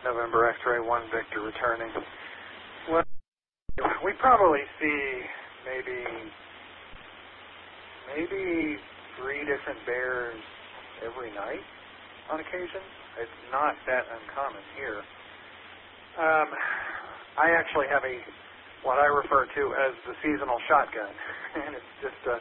November X-ray 1 Victor returning. Well, we probably see maybe 3 different bears every night on occasion. It's not that uncommon here. I actually have what I refer to as the seasonal shotgun, and it's just a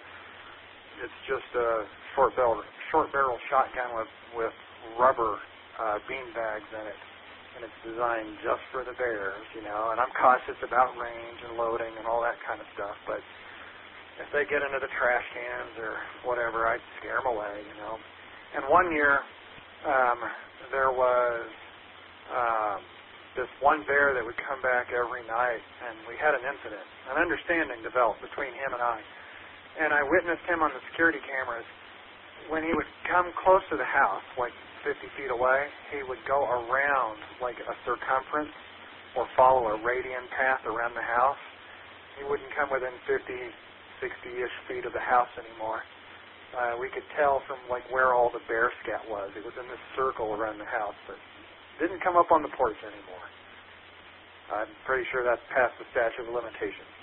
short barrel shotgun with rubber bean bags in it, and it's designed just for the bears, And I'm cautious about range and loading and all that kind of stuff, but if they get into the trash cans or whatever, I'd scare them away, And one year, there was this one bear that would come back every night, and we had an incident. An understanding developed between him and I. And I witnessed him on the security cameras. When he would come close to the house, like 50 feet away, he would go around like a circumference or follow a radian path around the house. He wouldn't come within 50, 60-ish feet of the house anymore. We could tell from like where all the bear scat was. It was in this circle around the house, but didn't come up on the porch anymore. I'm pretty sure that's past the statute of limitations.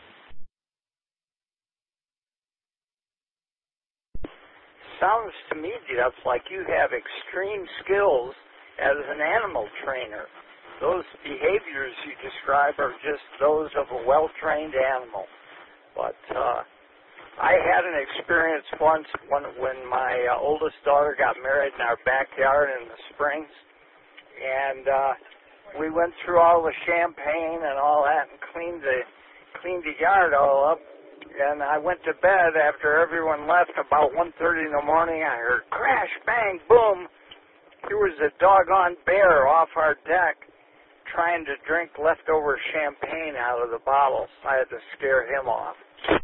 Sounds to me, Jeff, like you have extreme skills as an animal trainer. Those behaviors you describe are just those of a well-trained animal. But I had an experience once when my oldest daughter got married in our backyard in the Springs. And we went through all the champagne and all that and cleaned the yard all up. And I went to bed after everyone left. About 1:30 in the morning, I heard crash, bang, boom. There was a doggone bear off our deck trying to drink leftover champagne out of the bottles. I had to scare him off.